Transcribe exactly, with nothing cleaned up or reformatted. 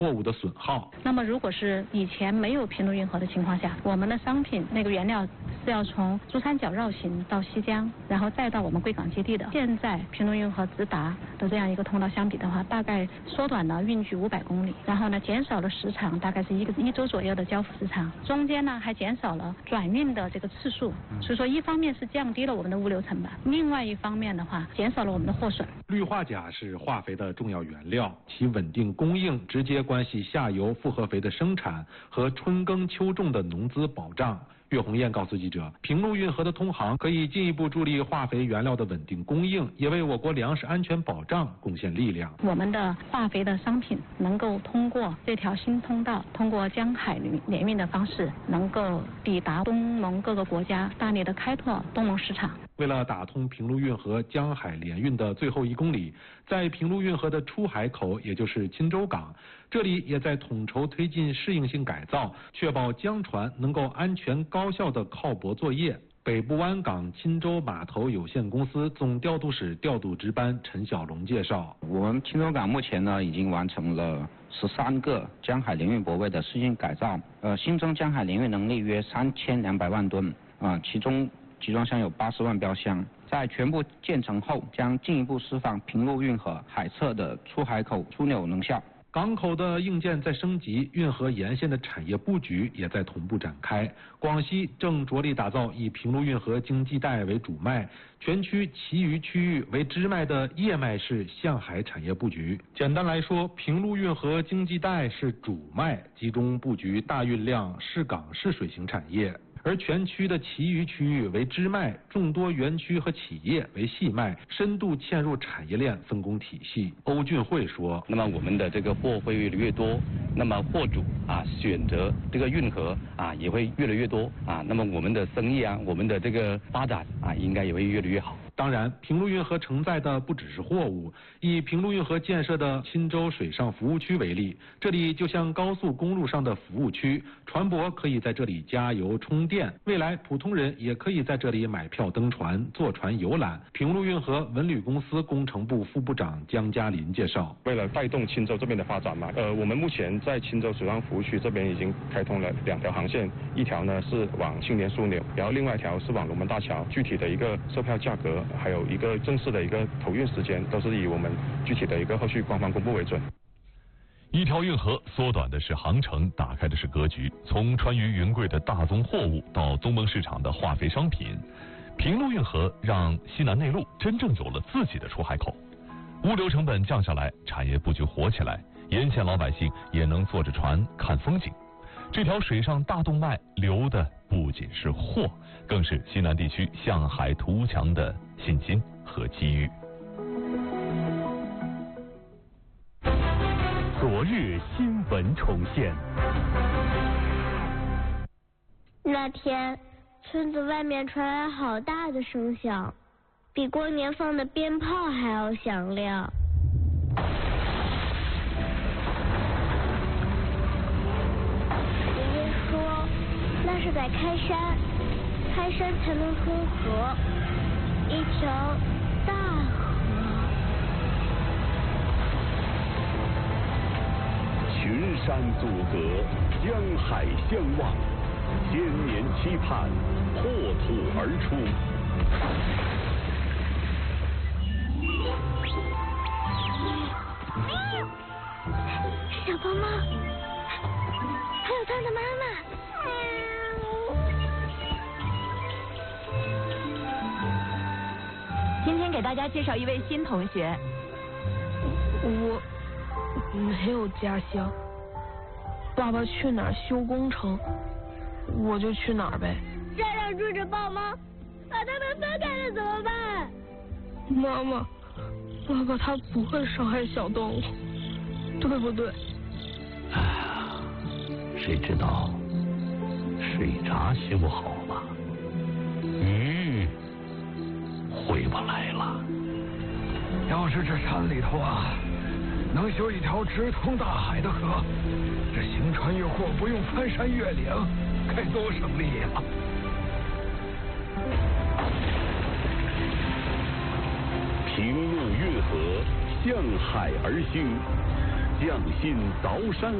货物的损耗。 那么如果是以前没有平陆运河的情况下，我们的商品那个原料是要从珠三角绕行到西江，然后再到我们贵港基地的。现在平陆运河直达的这样一个通道相比的话，大概缩短了运距五百公里，然后呢减少了时长，大概是一个一周左右的交付时长，中间呢还减少了转运的这个次数，所以说一方面是降低了我们的物流成本，另外一方面的话减少了我们的货损。 氯化钾是化肥的重要原料，其稳定供应直接关系下游复合肥的生产和春耕秋种的农资保障。岳红艳告诉记者，平陆运河的通航可以进一步助力化肥原料的稳定供应，也为我国粮食安全保障贡献力量。 我们的化肥的商品能够通过这条新通道，通过江海联运的方式，能够抵达东盟各个国家，大力的开拓东盟市场。 为了打通平陆运河江海联运的最后一公里，在平陆运河的出海口，也就是钦州港，这里也在统筹推进适应性改造，确保江船能够安全高效的靠泊作业。北部湾港钦州码头有限公司总调度室调度值班陈小龙介绍， 我们钦州港目前呢已经完成了十三个江海联运泊位的适应改造，呃，新增江海联运能力约三千两百万吨啊、呃，其中集装箱有八十万标箱，在全部建成后，将进一步释放平陆运河海侧的出海口枢纽能效。 港口的硬件在升级，运河沿线的产业布局也在同步展开。广西正着力打造以平陆运河经济带为主脉，全区其余区域为支脉的叶脉式向海产业布局。简单来说，平陆运河经济带是主脉，集中布局大运量市港市水型产业。而全区的其余区域为支脉，众多园区和企业为细脉，深度嵌入产业链分工体系。欧俊慧说：“ 那么我们的这个货会越来越多，那么货主啊选择这个运河啊也会越来越多啊，那么我们的生意啊，我们的这个发展啊，应该也会越来越好。” 当然，平陆运河承载的不只是货物。以平陆运河建设的钦州水上服务区为例，这里就像高速公路上的服务区，船舶可以在这里加油充电，未来普通人也可以在这里买票登船、坐船游览。平陆运河文旅公司工程部副部长江嘉林介绍， 为了带动钦州这边的发展嘛，呃，我们目前在钦州水上服务区这边已经开通了两条航线，一条呢是往青年枢纽，然后另外一条是往龙门大桥。具体的一个售票价格，还有一个正式的一个投运时间，都是以我们具体的一个后续官方公布为准。 一条运河缩短的是航程，打开的是格局。从川渝云贵的大宗货物到东盟市场的化肥商品，平陆运河让西南内陆真正有了自己的出海口，物流成本降下来，产业布局活起来，沿线老百姓也能坐着船看风景。这条水上大动脉流的不仅是货，更是西南地区向海图强的信心和机遇。 昨日新闻重现。 那天，村子外面传来好大的声响，比过年放的鞭炮还要响亮。爷爷说，那是在开山，开山才能通河，一条大河。 群山阻隔，江海相望，千年期盼破土而出。 小猫猫，还有它的妈妈。 今天给大家介绍一位新同学。 我没有家乡，爸爸去哪儿修工程，我就去哪儿呗。 这样住着爸妈，把他们分开了怎么办？ 妈妈，爸爸他不会伤害小动物，对不对？ 哎，谁知道水闸修好了，鱼回不来了。 要是这山里头啊能修一条直通大海的河，这行船运货不用翻山越岭，该多省力呀！ 平陆运河向海而兴， 匠心凿山